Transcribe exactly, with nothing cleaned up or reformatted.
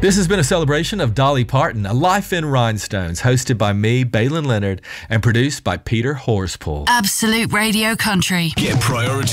This has been a celebration of Dolly Parton, A Life in Rhinestones, hosted by me, Balin Leonard, and produced by Peter Horspool. Absolute Radio Country. Get Priority